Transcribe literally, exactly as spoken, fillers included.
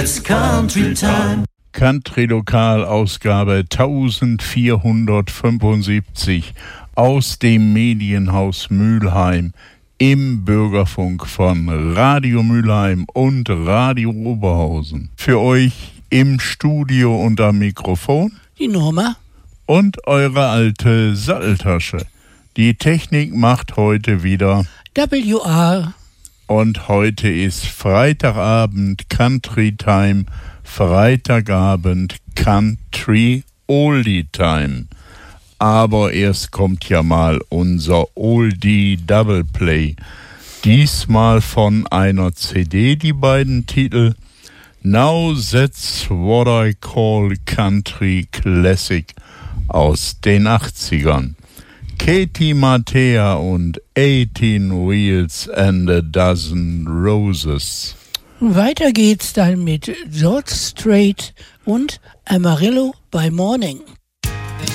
It's Country Time. Country Lokalausgabe eintausendvierhundertfünfundsiebzig aus dem Medienhaus Mülheim im Bürgerfunk von Radio Mülheim und Radio Oberhausen. Für euch im Studio und am Mikrofon die Norma und eure alte Satteltasche. Die Technik macht heute wieder W R. Und heute ist Freitagabend Country Time, Freitagabend Country Oldie Time. Aber erst kommt ja mal unser Oldie Double Play. Diesmal von einer C D die beiden Titel. Now That's What I Call Country Classic aus den achtzigern. Katie Mattea und eighteen Wheels and a Dozen Roses. Weiter geht's dann mit George Strait und Amarillo by Morning.